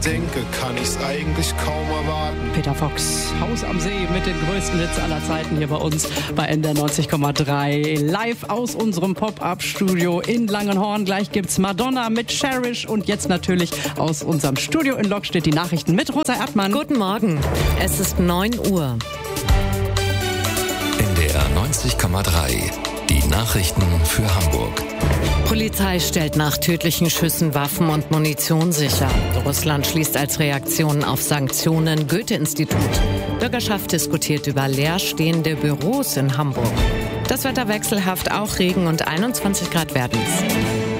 Denke, kann ich's eigentlich kaum erwarten. Peter Fox, Haus am See mit den größten Hits aller Zeiten hier bei uns bei NDR 90,3. Live aus unserem Pop-Up-Studio in Langenhorn. Gleich gibt's Madonna mit Cherish und jetzt natürlich aus unserem Studio in Lockstedt die Nachrichten mit Rosa Erdmann. Guten Morgen, es ist 9 Uhr. NDR 90,3, die Nachrichten für Hamburg. Polizei stellt nach tödlichen Schüssen Waffen und Munition sicher. Russland schließt als Reaktion auf Sanktionen Goethe-Institut. Bürgerschaft diskutiert über leerstehende Büros in Hamburg. Das Wetter wechselhaft, auch Regen und 21 Grad werden es.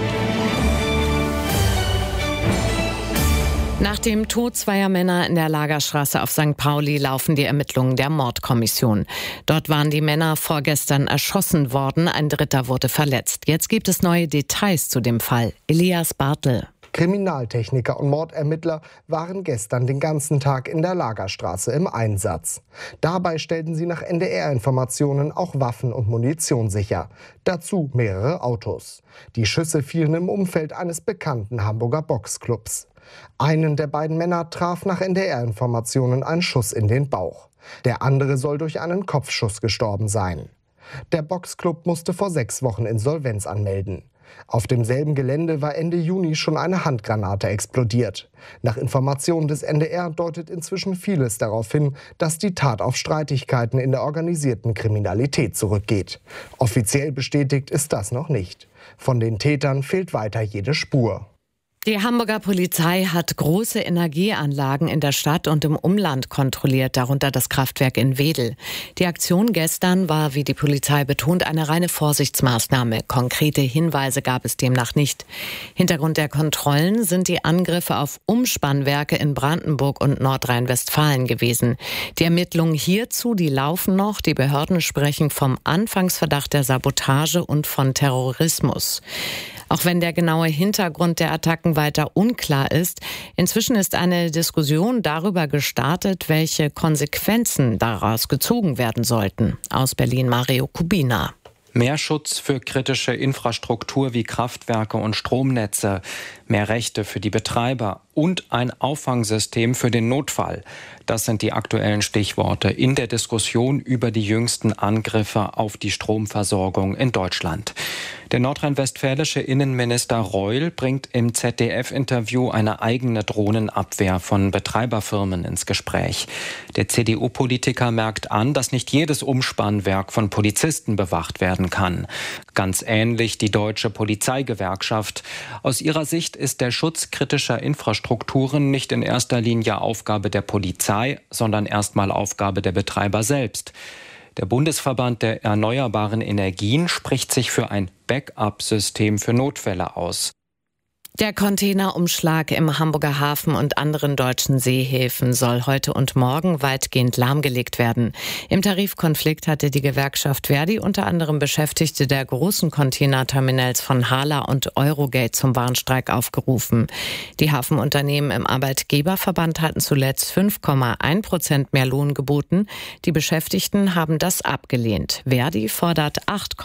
Nach dem Tod zweier Männer in der Lagerstraße auf St. Pauli laufen die Ermittlungen der Mordkommission. Dort waren die Männer vorgestern erschossen worden, ein Dritter wurde verletzt. Jetzt gibt es neue Details zu dem Fall. Elias Bartel. Kriminaltechniker und Mordermittler waren gestern den ganzen Tag in der Lagerstraße im Einsatz. Dabei stellten sie nach NDR-Informationen auch Waffen und Munition sicher. Dazu mehrere Autos. Die Schüsse fielen im Umfeld eines bekannten Hamburger Boxclubs. Einen der beiden Männer traf nach NDR-Informationen ein Schuss in den Bauch. Der andere soll durch einen Kopfschuss gestorben sein. Der Boxclub musste vor 6 Wochen Insolvenz anmelden. Auf demselben Gelände war Ende Juni schon eine Handgranate explodiert. Nach Informationen des NDR deutet inzwischen vieles darauf hin, dass die Tat auf Streitigkeiten in der organisierten Kriminalität zurückgeht. Offiziell bestätigt ist das noch nicht. Von den Tätern fehlt weiter jede Spur. Die Hamburger Polizei hat große Energieanlagen in der Stadt und im Umland kontrolliert, darunter das Kraftwerk in Wedel. Die Aktion gestern war, wie die Polizei betont, eine reine Vorsichtsmaßnahme. Konkrete Hinweise gab es demnach nicht. Hintergrund der Kontrollen sind die Angriffe auf Umspannwerke in Brandenburg und Nordrhein-Westfalen gewesen. Die Ermittlungen hierzu, die laufen noch. Die Behörden sprechen vom Anfangsverdacht der Sabotage und von Terrorismus. Auch wenn der genaue Hintergrund der Attacken weiter unklar ist, inzwischen ist eine Diskussion darüber gestartet, welche Konsequenzen daraus gezogen werden sollten. Aus Berlin Mario Kubina. Mehr Schutz für kritische Infrastruktur wie Kraftwerke und Stromnetze, mehr Rechte für die Betreiber und ein Auffangsystem für den Notfall. Das sind die aktuellen Stichworte in der Diskussion über die jüngsten Angriffe auf die Stromversorgung in Deutschland. Der nordrhein-westfälische Innenminister Reul bringt im ZDF-Interview eine eigene Drohnenabwehr von Betreiberfirmen ins Gespräch. Der CDU-Politiker merkt an, dass nicht jedes Umspannwerk von Polizisten bewacht werden kann. Ganz ähnlich die Deutsche Polizeigewerkschaft. Aus ihrer Sicht ist der Schutz kritischer Infrastrukturen nicht in erster Linie Aufgabe der Polizei, sondern erstmal Aufgabe der Betreiber selbst. Der Bundesverband der erneuerbaren Energien spricht sich für ein Backup-System für Notfälle aus. Der Containerumschlag im Hamburger Hafen und anderen deutschen Seehäfen soll heute und morgen weitgehend lahmgelegt werden. Im Tarifkonflikt hatte die Gewerkschaft Verdi unter anderem Beschäftigte der großen Containerterminals von Hala und Eurogate zum Warnstreik aufgerufen. Die Hafenunternehmen im Arbeitgeberverband hatten zuletzt 5,1% mehr Lohn geboten. Die Beschäftigten haben das abgelehnt. Verdi fordert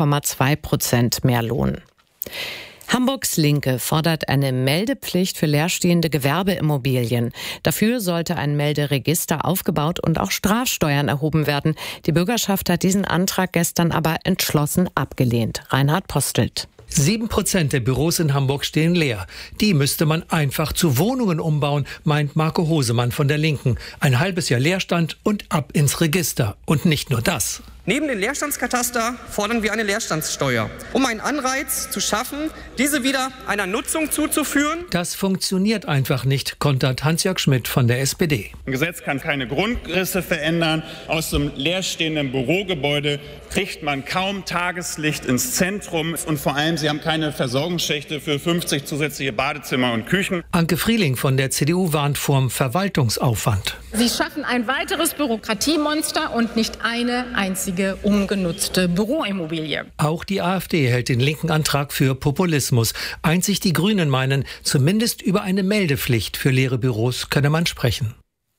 8,2% mehr Lohn. Hamburgs Linke fordert eine Meldepflicht für leerstehende Gewerbeimmobilien. Dafür sollte ein Melderegister aufgebaut und auch Strafsteuern erhoben werden. Die Bürgerschaft hat diesen Antrag gestern aber entschlossen abgelehnt. Reinhard Postelt. 7% der Büros in Hamburg stehen leer. Die müsste man einfach zu Wohnungen umbauen, meint Marco Hosemann von der Linken. Ein halbes Jahr Leerstand und ab ins Register. Und nicht nur das. Neben dem Leerstandskataster fordern wir eine Leerstandssteuer, um einen Anreiz zu schaffen, diese wieder einer Nutzung zuzuführen. Das funktioniert einfach nicht, kontert Hans-Jörg Schmidt von der SPD. Ein Gesetz kann keine Grundrisse verändern. Aus dem leerstehenden Bürogebäude kriegt man kaum Tageslicht ins Zentrum. Und vor allem, sie haben keine Versorgungsschächte für 50 zusätzliche Badezimmer und Küchen. Anke Frieling von der CDU warnt vorm Verwaltungsaufwand. Sie schaffen ein weiteres Bürokratiemonster und nicht eine einzige ungenutzte Büroimmobilie. Auch die AfD hält den linken Antrag für Populismus. Einzig die Grünen meinen, zumindest über eine Meldepflicht für leere Büros könne man sprechen.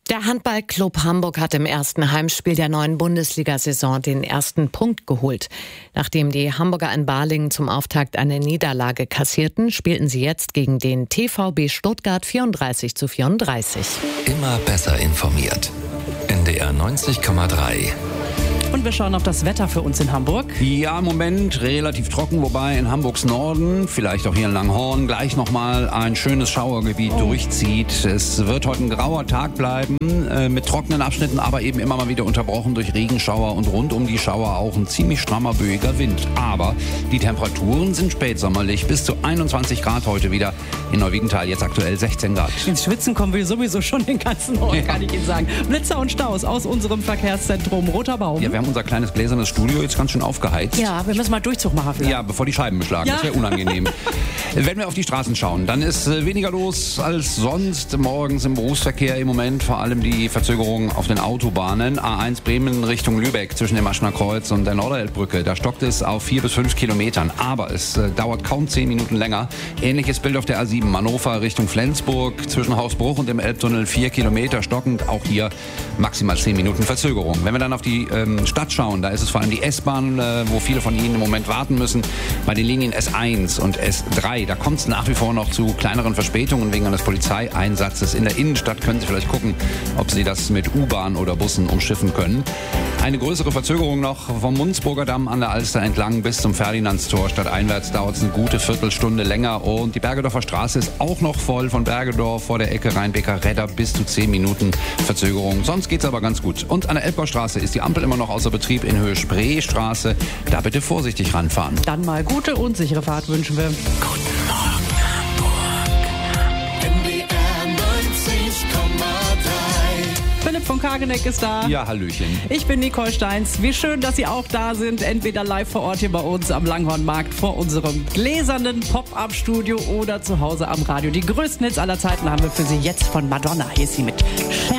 Der Handballclub Hamburg hat im ersten Heimspiel der neuen Bundesliga-Saison den ersten Punkt geholt. Nachdem die Hamburger in Balingen zum Auftakt eine Niederlage kassierten, spielten sie jetzt gegen den TVB Stuttgart 34:34. Immer besser informiert. NDR 90,3. Und wir schauen auf das Wetter für uns in Hamburg. Ja, im Moment relativ trocken, wobei in Hamburgs Norden, vielleicht auch hier in Langhorn, gleich nochmal ein schönes Schauergebiet durchzieht. Es wird heute ein grauer Tag bleiben, mit trockenen Abschnitten, aber eben immer mal wieder unterbrochen durch Regenschauer und rund um die Schauer auch ein ziemlich strammer, böiger Wind. Aber die Temperaturen sind spätsommerlich, bis zu 21 Grad heute wieder. In Neuwiedental jetzt aktuell 16 Grad. Ins Schwitzen kommen wir sowieso schon den ganzen Ort, kann ich Ihnen sagen. Blitzer und Staus aus unserem Verkehrszentrum Roter Baum. Ja, wir haben unser kleines gläsernes Studio jetzt ganz schön aufgeheizt. Ja, wir müssen mal Durchzug machen vielleicht. Ja, bevor die Scheiben beschlagen. Ja. Das wäre unangenehm. Wenn wir auf die Straßen schauen, dann ist weniger los als sonst morgens im Berufsverkehr im Moment. Vor allem die Verzögerungen auf den Autobahnen. A1 Bremen Richtung Lübeck zwischen dem Aschner Kreuz und der Norderelbbrücke. Da stockt es auf 4 bis 5 Kilometern. Aber es dauert kaum 10 Minuten länger. Ähnliches Bild auf der A7 Hannover Richtung Flensburg. Zwischen Hausbruch und dem Elbtunnel 4 Kilometer stockend. Auch hier maximal 10 Minuten Verzögerung. Wenn wir dann auf die Stadt schauen, da ist es vor allem die S-Bahn, wo viele von Ihnen im Moment warten müssen. Bei den Linien S1 und S3, da kommt es nach wie vor noch zu kleineren Verspätungen wegen eines Polizeieinsatzes. In der Innenstadt können Sie vielleicht gucken, ob Sie das mit U-Bahn oder Bussen umschiffen können. Eine größere Verzögerung noch vom Munzburger Damm an der Alster entlang bis zum Ferdinandstor. Stadteinwärts dauert es eine gute Viertelstunde länger. Und die Bergedorfer Straße ist auch noch voll von Bergedorf vor der Ecke Rheinbecker-Redder bis zu 10 Minuten Verzögerung. Sonst geht es aber ganz gut. Und an der Elbgaustraße ist die Ampel immer noch außer Betrieb in Höhe Spreestraße. Da bitte vorsichtig ranfahren. Dann mal gute und sichere Fahrt wünschen wir. Guten Morgen, Hamburg. NDR 90,3. Philipp von Kageneck ist da. Ja, hallöchen. Ich bin Nicole Steins. Wie schön, dass Sie auch da sind. Entweder live vor Ort hier bei uns am Langhornmarkt vor unserem gläsernen Pop-Up-Studio oder zu Hause am Radio. Die größten Hits aller Zeiten haben wir für Sie jetzt von Madonna. Hier ist sie mit Shake.